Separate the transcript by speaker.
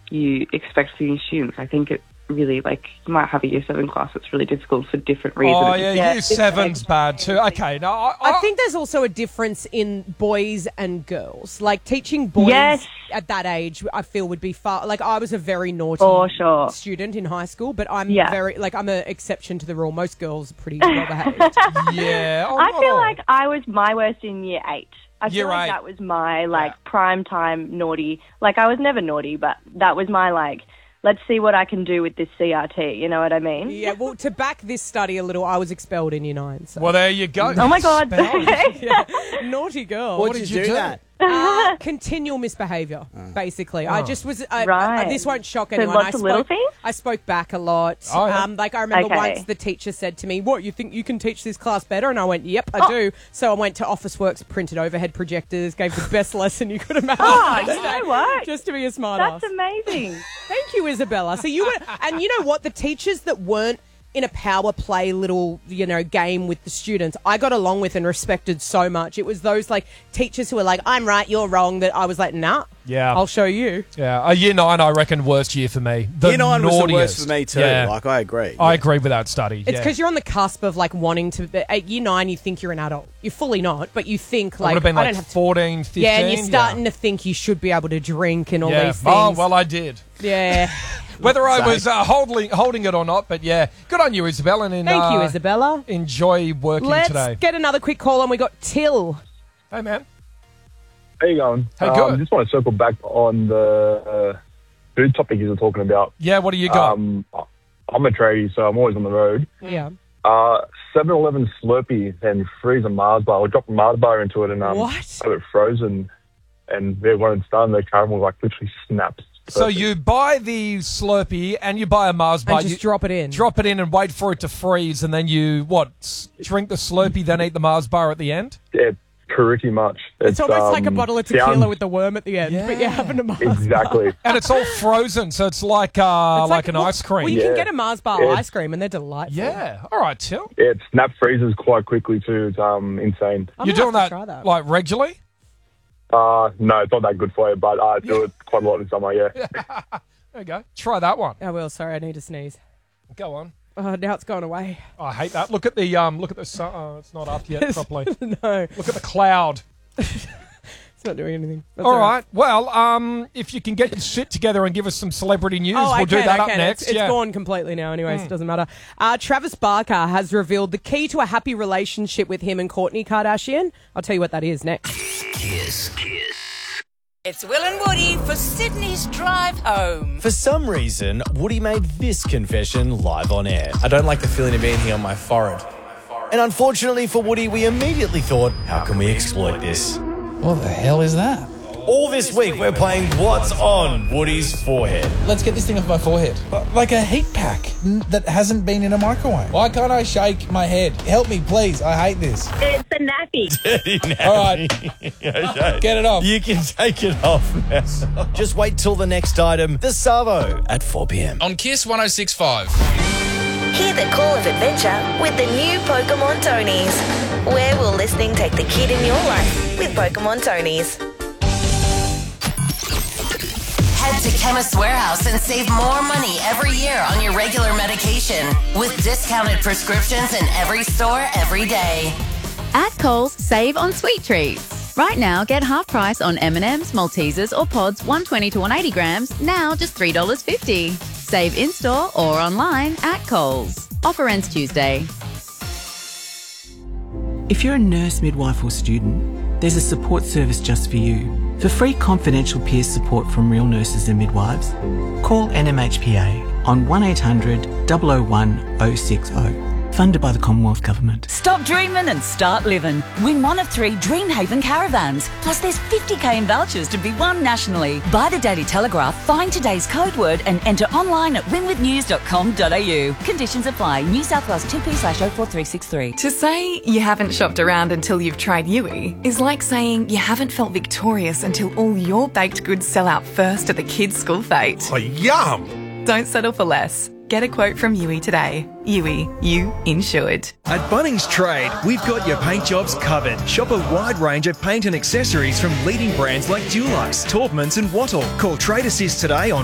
Speaker 1: you expect for your students. I think it really, like, you might have a year 7 class that's really difficult for different reasons.
Speaker 2: Oh, yeah, year 7's bad too. Okay, no,
Speaker 3: I think there's also a difference in boys and girls. Like, teaching boys at that age, I feel would be far... Like, I was a very naughty student in high school, but I'm I'm an exception to the rule. Most girls are pretty well-behaved.
Speaker 1: I feel like I was my worst in year 8. I feel like that was my, prime time naughty. Like, I was never naughty, but that was my, let's see what I can do with this CRT, you know what I mean?
Speaker 3: Yeah, well, to back this study a little, I was expelled in year 9. So.
Speaker 2: Well, there you go.
Speaker 1: Oh, my God.
Speaker 3: Naughty girl.
Speaker 4: What did you do that?
Speaker 3: Continual misbehaviour, basically.
Speaker 2: Oh.
Speaker 3: I just was... this won't shock
Speaker 1: So
Speaker 3: anyone.
Speaker 1: lots of little things?
Speaker 3: I spoke back a lot.
Speaker 2: Oh, yeah.
Speaker 3: I remember once the teacher said to me, what, you think you can teach this class better? And I went, yep, I do. So I went to Officeworks, printed overhead projectors, gave the best lesson you could imagine.
Speaker 1: Oh, you know what?
Speaker 3: Just to be a smart ass.
Speaker 1: That's amazing.
Speaker 3: Thank you, Isabella. So you were... And you know what? The teachers that weren't in a power play little, game with the students, I got along with and respected so much. It was those, teachers who were like, I'm right, you're wrong, that I was like, nah, I'll show you.
Speaker 2: Yeah, year 9, I reckon, worst year for me.
Speaker 4: Year 9 was the worst for me too.
Speaker 2: Yeah.
Speaker 4: I agree.
Speaker 2: I agree with that study.
Speaker 3: It's because you're on the cusp of, wanting to... At year 9, you think you're an adult. You're fully not, but you think,
Speaker 2: I would have been, 14, 15.
Speaker 3: Yeah, and you're starting to think you should be able to drink and all these things.
Speaker 2: Oh, well, I did.
Speaker 3: Yeah.
Speaker 2: Whether I was holding it or not, but good on you, Isabella. And
Speaker 3: thank you, Isabella.
Speaker 2: Enjoy working today.
Speaker 3: Let's get another quick call on. We got Till.
Speaker 2: Hey, man.
Speaker 5: How you going?
Speaker 2: Hey, good.
Speaker 5: I just want to circle back on the food topic you were talking about.
Speaker 2: Yeah, what do you got?
Speaker 5: I'm a tradie, so I'm always on the road.
Speaker 3: Yeah.
Speaker 5: 7-Eleven Slurpee and freeze a Mars bar. I'll drop a Mars bar into it and have it frozen. And when it's done, the caramel literally snaps.
Speaker 2: So you buy the Slurpee and you buy a Mars bar.
Speaker 3: And just drop it in.
Speaker 2: Drop it in and wait for it to freeze, and then you, drink the Slurpee, then eat the Mars bar at the end?
Speaker 5: Yeah, pretty much.
Speaker 3: It's almost like a bottle of tequila with the worm at the end, but you're having a Mars bar.
Speaker 5: Exactly.
Speaker 2: And it's all frozen, so it's like an ice cream.
Speaker 3: Well, you can get a Mars bar ice cream, and they're delightful.
Speaker 2: Yeah. All right, Till.
Speaker 5: It snap freezes quite quickly too. It's insane.
Speaker 2: You're doing that, regularly?
Speaker 5: No, it's not that good for you, but I do it quite a lot in summer,
Speaker 2: There you go. Try that one.
Speaker 3: I will. Sorry, I need to sneeze.
Speaker 2: Go on.
Speaker 3: Oh, now it's gone away.
Speaker 2: I hate that. Look at the sun. Oh, it's not up yet properly.
Speaker 3: No.
Speaker 2: Look at the cloud.
Speaker 3: It's not doing anything. That's
Speaker 2: all right. Well, if you can get your shit together and give us some celebrity news, we'll do that up next.
Speaker 3: It's gone completely now anyway, so it doesn't matter. Travis Barker has revealed the key to a happy relationship with him and Kourtney Kardashian. I'll tell you what that is next.
Speaker 6: Kiss. It's Will and Woody for Sydney's drive home.
Speaker 7: For some reason, Woody made this confession live on air.
Speaker 8: I don't like the feeling of anything on my forehead.
Speaker 7: And unfortunately for Woody, we immediately thought, how can we exploit this?
Speaker 8: What the hell is that?
Speaker 7: All this week, we're playing What's on Woody's Forehead.
Speaker 8: Let's get this thing off my forehead. Like a heat pack that hasn't been in a microwave. Why can't I shake my head? Help me, please. I hate this.
Speaker 9: It's a nappy.
Speaker 7: Dirty nappy.
Speaker 8: All right. Get it off.
Speaker 7: You can take it off now. Just wait till the next item, the Savo, at 4 p.m.
Speaker 10: On Kiss 106.5.
Speaker 6: Hear the call of adventure with the new Pokemon Tonys. Where will listening take the kid in your life with Pokemon Tonys? Head to Chemist Warehouse and save more money every year on your regular medication with discounted prescriptions in every store every day.
Speaker 11: At Coles, save on sweet treats. Right now, get half price on M&M's, Maltesers or Pods 120 to 180 grams, now just $3.50. Save in-store or online at Coles. Offer ends Tuesday.
Speaker 12: If you're a nurse, midwife or student, there's a support service just for you. For free confidential peer support from real nurses and midwives, call NMHPA on 1800 001 060. Funded by the Commonwealth Government.
Speaker 13: Stop dreaming and start living. Win one of 3 Dreamhaven caravans. Plus there's 50k in vouchers to be won nationally. Buy the Daily Telegraph, find today's code word and enter online at winwithnews.com.au. Conditions apply. New South Wales 2P/04363.
Speaker 14: To say you haven't shopped around until you've tried Yui is like saying you haven't felt victorious until all your baked goods sell out first at the kids' school fete.
Speaker 15: Oh, yum!
Speaker 14: Don't settle for less. Get a quote from Yui today. Yui, you insured.
Speaker 16: At Bunnings Trade, we've got your paint jobs covered. Shop a wide range of paint and accessories from leading brands like Dulux, Taubmans and Wattle. Call Trade Assist today on